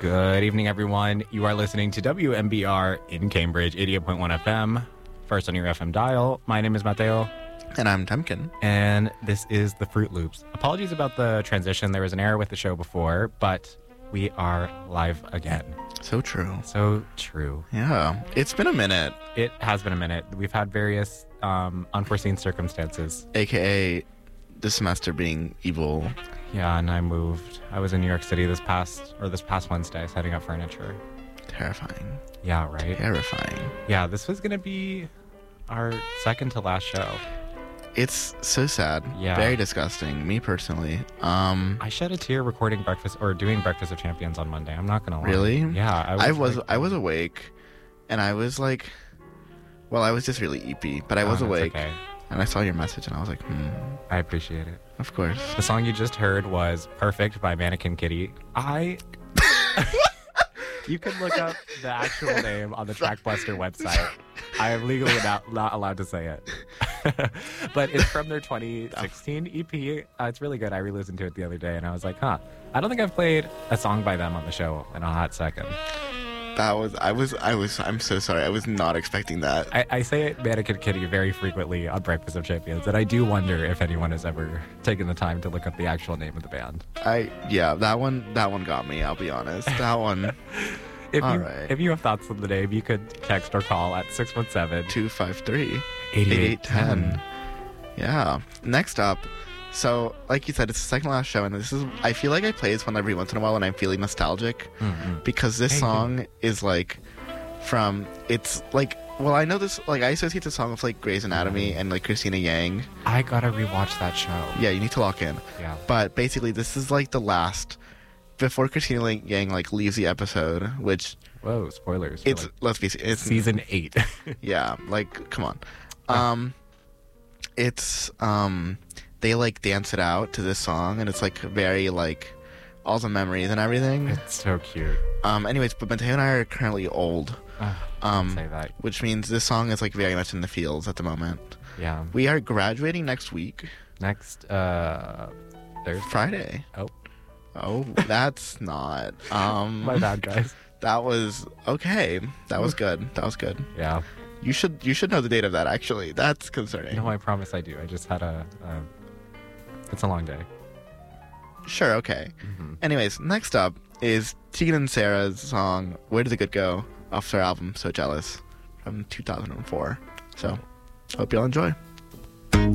Good evening, everyone. You are listening to WMBR in Cambridge, 88.1 FM, first on your FM dial. My name is Mateo. And I'm Temkin. And this is the Fruit Loops. Apologies about the transition. There was an error with the show before, but we are live again. So true. So true. Yeah. It's been a minute. It has been a minute. We've had various unforeseen circumstances. AKA this semester being evil. Yeah, and I moved. I was in New York City this past Wednesday setting up furniture. Terrifying. Yeah, right? Terrifying. Yeah, this was going to be our second to last show. It's so sad. Yeah. Very disgusting. Me personally. I shed a tear recording doing Breakfast of Champions on Monday. I'm not gonna lie. Really? Yeah. I was awake, and I was like, well, I was just really eepy, but I was awake, okay. and I saw your message, and I was like, I appreciate it. Of course. The song you just heard was "Perfect" by Mannequin Kitty. You can look up the actual name on the Trackbuster website. I am legally not allowed to say it. But it's from their 2016 EP. It's really good. I re-listened to it the other day, and I was like, I don't think I've played a song by them on the show in a hot second. I'm so sorry. I was not expecting that. I say Mannequin Kitty very frequently on Breakfast of Champions, and I do wonder if anyone has ever taken the time to look up the actual name of the band. That one got me, I'll be honest. That one. If you have thoughts on the name, you could text or call at 617-253-8810. Yeah. Next up, so like you said, it's the second last show, and I feel like I play this one every once in a while when I'm feeling nostalgic, because this song is like I know this, like, I associate the song with like Grey's Anatomy and like Christina Yang. I gotta rewatch that show. Yeah, you need to lock in. Yeah. But basically, this is like the last before Christina Yang like leaves the episode, which spoilers. Let's be it's season 8. Yeah, like, come on. They like dance it out to this song, and it's like very like all the memories and everything. It's so cute. Anyways, but Mateo and I are currently old. Say that. Which means this song is like very much in the fields at the moment. Yeah. We are graduating next week. Next Thursday. Friday. Oh, that's not. My bad, guys. That was okay. That was good. Yeah. You should know the date of that, actually. That's concerning. No, I promise I do. I just had it's a long day. Sure, okay. Anyways, next up is Tegan and Sarah's song "Where Did the Good Go" off their album "So Jealous" from 2004. So, hope y'all enjoy.